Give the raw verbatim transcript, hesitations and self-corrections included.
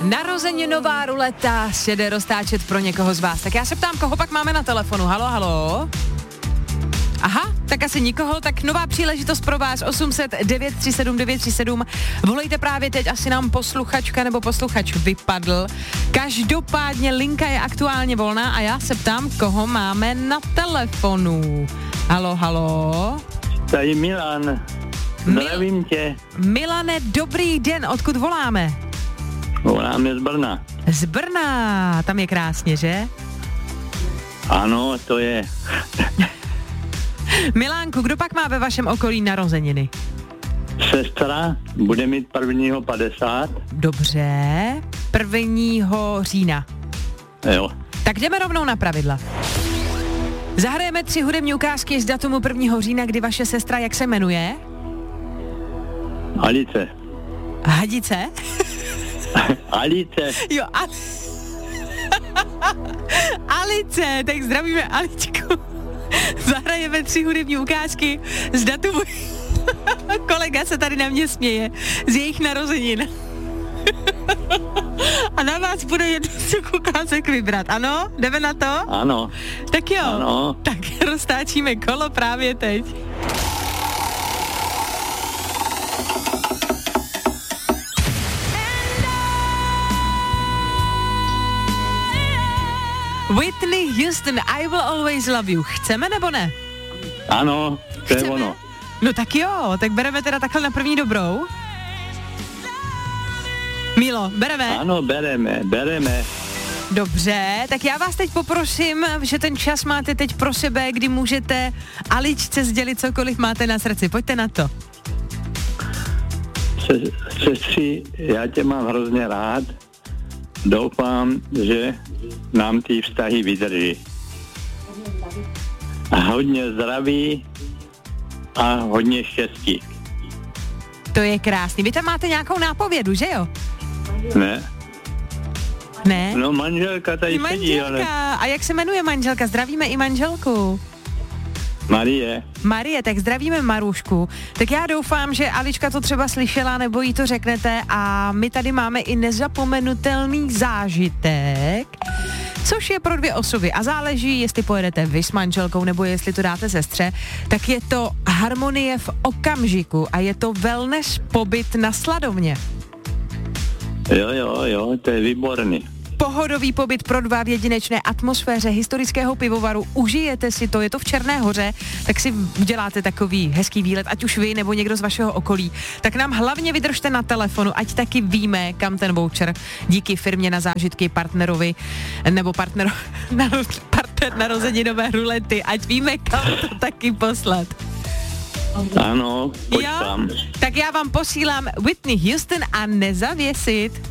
Narozeninová ruleta se jde roztáčet pro někoho z vás. Tak já se ptám, koho pak máme na telefonu. Halo, halo. Aha, tak asi nikoho, tak nová příležitost pro vás osm set devět tři sedm devět tři sedm. Volejte právě teď, asi nám posluchačka nebo posluchač vypadl. Každopádně linka je aktuálně volná a já se ptám, koho máme na telefonu. Halo, halo. Tady Milan. Zdravím Mil- tě. Milane, dobrý den, odkud voláme? Voláme z Brna. Z Brna, tam je krásně, že? Ano, to je. Milánku, kdo pak má ve vašem okolí narozeniny? Sestra bude mít prvního padesát. Dobře, prvního října. Jo. Tak jdeme rovnou na pravidla. Zahrajeme tři hudební ukázky z datumu prvního října, kdy vaše sestra, jak se jmenuje? Alice. Hadice? Alice. Jo, a... Alice, tak zdravíme Aličku. Zahrajeme tři hudební ukázky z datumu... Kolega se tady na mě směje. Z jejich narozenin. A na vás bude jednu z těch ukázek vybrat, ano? Jdeme na to? Ano. Tak jo. Ano. Tak roztáčíme kolo právě teď. Whitney Houston, I Will Always Love You. Chceme nebo ne? Ano, to je ono. No tak jo, tak bereme teda takhle na první dobrou. Milo, bereme? Ano, bereme, bereme. Dobře, tak já vás teď poprosím, že ten čas máte teď pro sebe, kdy můžete Aličce sdělit cokoliv máte na srdci. Pojďte na to. Se, sestři, já tě mám hrozně rád. Doufám, že nám ty vztahy vydrží. A hodně zdraví a hodně štěstí. To je krásný. Vy tam máte nějakou nápovědu, že jo? Ne. Ne? No manželka tady I sedí, ale... manželka. A jak se jmenuje manželka? Zdravíme i manželku. Marie. Marie, tak zdravíme Marušku. Tak já doufám, že Alička to třeba slyšela, nebo jí to řeknete a my tady máme i nezapomenutelný zážitek, což je pro dvě osoby a záleží, jestli pojedete vy s manželkou, nebo jestli to dáte sestře, tak je to harmonie v okamžiku a je to wellness pobyt na Sladovně. Jo, jo, jo, to je výborný. Pohodový pobyt pro dva v jedinečné atmosféře historického pivovaru. Užijete si to, je to v Černé Hoře, tak si uděláte takový hezký výlet, ať už vy nebo někdo z vašeho okolí. Tak nám hlavně vydržte na telefonu, ať taky víme, kam ten voucher díky firmě na zážitky partnerovi nebo partner, na, partner narozeninové rulety, ať víme, kam to taky poslat. Ano, pojď jo? tam. Tak já vám posílám Whitney Houston a Nezavěsit.